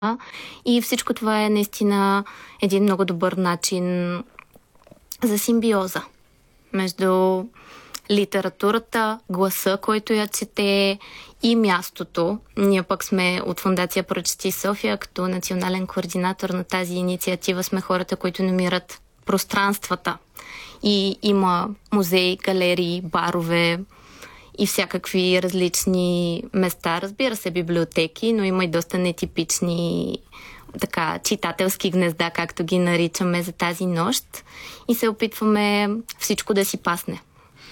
И всичко това е наистина един много добър начин за симбиоза между литературата, гласа, който я чете, и мястото. Ние пък сме от Фондация Прочети София, като национален координатор на тази инициатива сме хората, които намират пространствата. И има музеи, галерии, барове и всякакви различни места. Разбира се, библиотеки, но има и доста нетипични читателски гнезда, както ги наричаме за тази нощ. И се опитваме всичко да си пасне.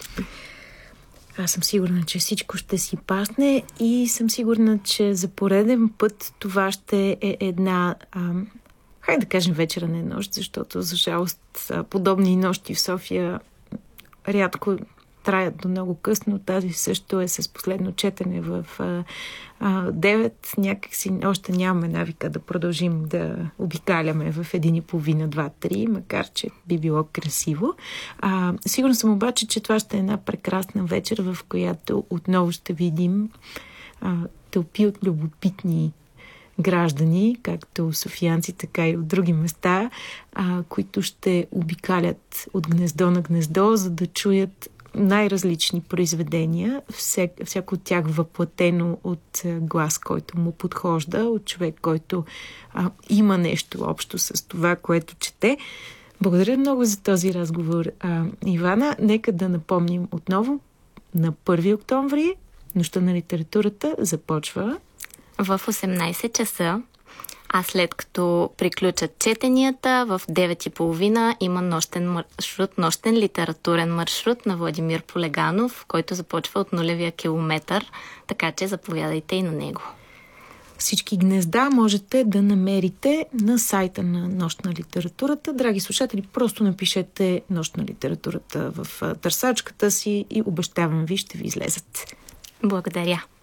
Аз съм сигурна, че всичко ще си пасне и съм сигурна, че за пореден път това ще е една, хайде да кажем, вечера не нощ, защото за жалост подобни нощи в София рядко траят до много късно. Тази също е с последно четене в 9. Някакси още нямаме навика да продължим да обикаляме в 1:30, 2, 3, макар че би било красиво. Сигурно съм обаче, че това ще е една прекрасна вечер, в която отново ще видим тълпи от любопитни граждани, както софиянци, така и от други места, които ще обикалят от гнездо на гнездо, за да чуят най-различни произведения, всяко от тях въплатено от глас, който му подхожда, от човек, който има нещо общо с това, което чете. Благодаря много за този разговор, Ивана. Нека да напомним отново, на 1 октомври Нощта на литературата започва в 18 часа, а след като приключат четенията, в 9:30 има нощен литературен маршрут на Владимир Полеганов, който започва от нулевия километър, така че заповядайте и на него. Всички гнезда можете да намерите на сайта на Нощ на литературата. Драги слушатели, просто напишете Нощ на литературата в търсачката си и обещавам ви, ще ви излезат. Благодаря.